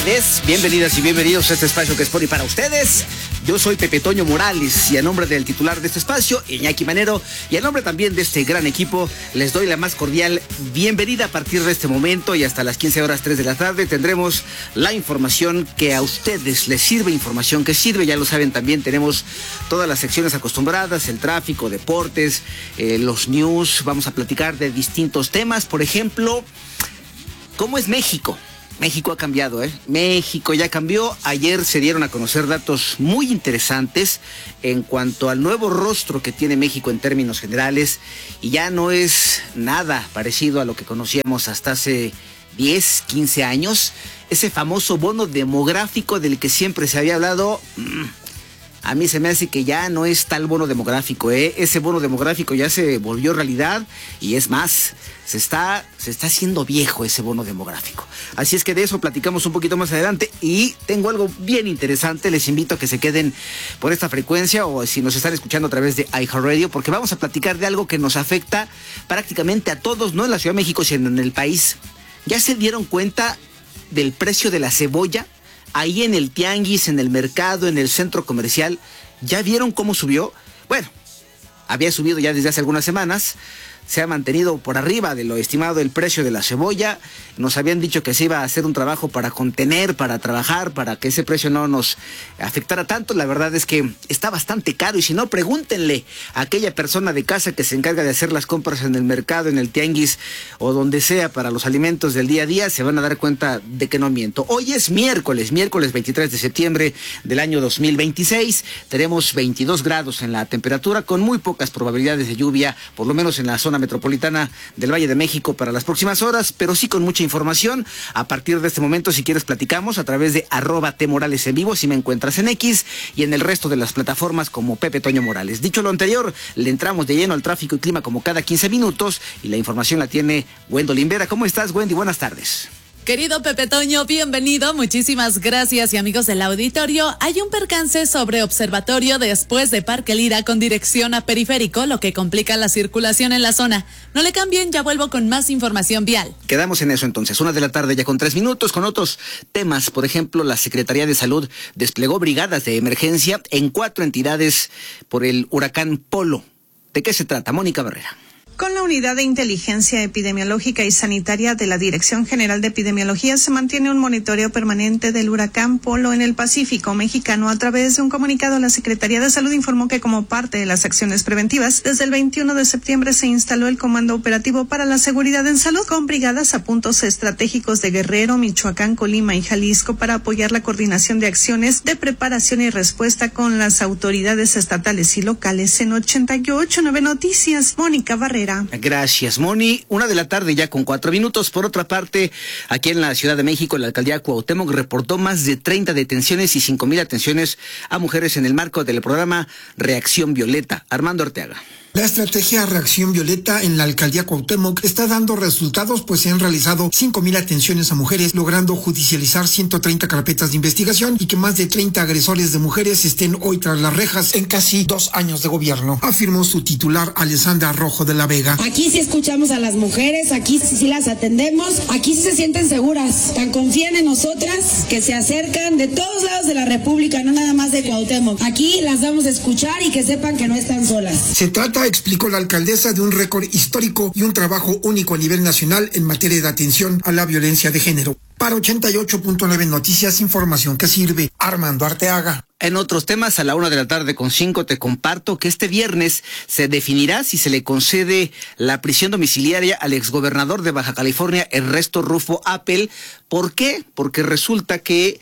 tardes, bienvenidas y bienvenidos a este espacio que es por y para ustedes. Yo soy Pepe Toño Morales y a nombre del titular de este espacio, Iñaki Manero, y a nombre también de este gran equipo, les doy la más cordial bienvenida. A partir de este momento y hasta las 15:03 de la tarde tendremos la información que a ustedes les sirve, información que sirve. Ya lo saben, también tenemos todas las secciones acostumbradas, el tráfico, deportes, los news. Vamos a platicar de distintos temas, por ejemplo, ¿cómo es México? México ha cambiado, México ya cambió. Ayer se dieron a conocer datos muy interesantes en cuanto al nuevo rostro que tiene México en términos generales, y ya no es nada parecido a lo que conocíamos hasta hace 10, 15 años. Ese famoso bono demográfico del que siempre se había hablado, a mí se me hace que ya no es tal bono demográfico, Ese bono demográfico ya se volvió realidad, y es más, se está haciendo viejo ese bono demográfico. Así es que de eso platicamos un poquito más adelante, y tengo algo bien interesante. Les invito a que se queden por esta frecuencia, o si nos están escuchando a través de iHeartRadio, porque vamos a platicar de algo que nos afecta prácticamente a todos, no en la Ciudad de México, sino en el país. ¿Ya se dieron cuenta del precio de la cebolla? Ahí en el tianguis, en el mercado, en el centro comercial, ¿ya vieron cómo subió? Bueno, había subido ya desde hace algunas semanas. Se ha mantenido por arriba de lo estimado el precio de la cebolla. Nos habían dicho que se iba a hacer un trabajo para contener, para trabajar, para que ese precio no nos afectara tanto. La verdad es que está bastante caro, y si no, pregúntenle a aquella persona de casa que se encarga de hacer las compras en el mercado, en el tianguis o donde sea para los alimentos del día a día. Se van a dar cuenta de que no miento. Hoy es miércoles 23 de septiembre del año 2026. Tenemos 22 grados en la temperatura, con muy pocas probabilidades de lluvia, por lo menos en la zona metropolitana del Valle de México para las próximas horas, pero sí con mucha información. A partir de este momento, si quieres, platicamos a través de @tmorales en vivo, si me encuentras en X, y en el resto de las plataformas como Pepe Toño Morales. Dicho lo anterior, le entramos de lleno al tráfico y clima como cada 15 minutos, y la información la tiene Gwendolyn Vera. ¿Cómo estás, Wendy? Buenas tardes. Querido Pepe Toño, bienvenido, muchísimas gracias. Y amigos del auditorio, hay un percance sobre Observatorio después de Parque Lira con dirección a Periférico, lo que complica la circulación en la zona. No le cambien, ya vuelvo con más información vial. Quedamos en eso entonces, 1 de la tarde ya con 3 minutos, con otros temas. Por ejemplo, la Secretaría de Salud desplegó brigadas de emergencia en 4 entidades por el huracán Polo. ¿De qué se trata? Mónica Barrera. Con la Unidad de Inteligencia Epidemiológica y Sanitaria de la Dirección General de Epidemiología se mantiene un monitoreo permanente del huracán Polo en el Pacífico mexicano. A través de un comunicado, la Secretaría de Salud informó que como parte de las acciones preventivas, desde el 21 de septiembre se instaló el Comando Operativo para la Seguridad en Salud, con brigadas a puntos estratégicos de Guerrero, Michoacán, Colima y Jalisco para apoyar la coordinación de acciones de preparación y respuesta con las autoridades estatales y locales. En 88.9 Noticias, Mónica Barrera. Gracias, Moni. 1 de la tarde ya con 4 minutos. Por otra parte, aquí en la Ciudad de México, la alcaldía Cuauhtémoc reportó más de 30 detenciones y 5,000 atenciones a mujeres en el marco del programa Reacción Violeta. Armando Arteaga. La estrategia Reacción Violeta en la alcaldía Cuauhtémoc está dando resultados, pues se han realizado 5,000 atenciones a mujeres, logrando judicializar 130 carpetas de investigación y que más de 30 agresores de mujeres estén hoy tras las rejas en casi 2 años de gobierno, afirmó su titular Alessandra Rojo de la Vega. Aquí sí escuchamos a las mujeres, aquí sí las atendemos, aquí sí se sienten seguras, tan confían en nosotras que se acercan de todos lados de la República, no nada más de Cuauhtémoc. Aquí las vamos a escuchar y que sepan que no están solas. Se trata, explicó la alcaldesa, de un récord histórico y un trabajo único a nivel nacional en materia de atención a la violencia de género. Para 88.9 Noticias, información que sirve. Armando Arteaga. En otros temas, a la 1 de la tarde con 5 te comparto que este viernes se definirá si se le concede la prisión domiciliaria al exgobernador de Baja California, Ernesto Rufo Appel. ¿Por qué? Porque resulta que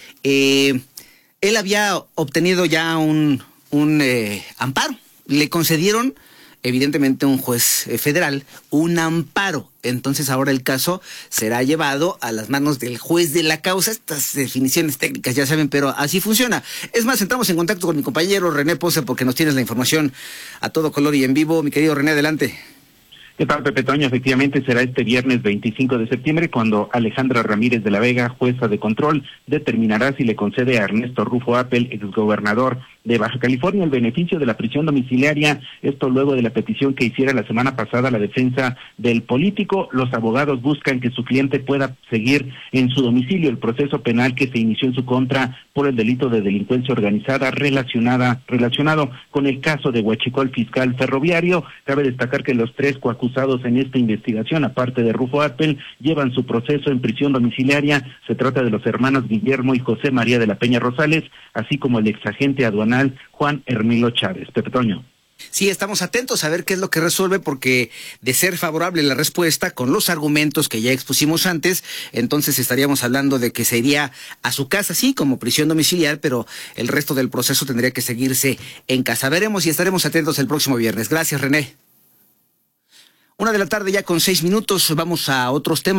él había obtenido ya un amparo. Le concedieron, evidentemente, un juez federal un amparo. Entonces ahora el caso será llevado a las manos del juez de la causa. Estas definiciones técnicas ya saben, pero así funciona. Es más, entramos en contacto con mi compañero René Posse porque nos tienes la información a todo color y en vivo. Mi querido René, adelante. ¿Qué tal, Pepe Toño? Efectivamente será este viernes 25 de septiembre cuando Alejandra Ramírez de la Vega, jueza de control, determinará si le concede a Ernesto Rufo Appel, exgobernador de Baja California, el beneficio de la prisión domiciliaria. Esto luego de la petición que hiciera la semana pasada la defensa del político. Los abogados buscan que su cliente pueda seguir en su domicilio el proceso penal que se inició en su contra por el delito de delincuencia organizada relacionado con el caso de Huachicol Fiscal Ferroviario. Cabe destacar que los tres coacusados en esta investigación, aparte de Rufo Appel, llevan su proceso en prisión domiciliaria. Se trata de los hermanos Guillermo y José María de la Peña Rosales, así como el exagente aduanal Juan Hermilo Chávez. Pepe Toño. Sí, estamos atentos a ver qué es lo que resuelve, porque de ser favorable la respuesta con los argumentos que ya expusimos antes, entonces estaríamos hablando de que se iría a su casa, sí, como prisión domiciliar, pero el resto del proceso tendría que seguirse en casa. Veremos y estaremos atentos el próximo viernes. Gracias, René. 1:00 p.m. ya con 6 minutos. Vamos a otros temas.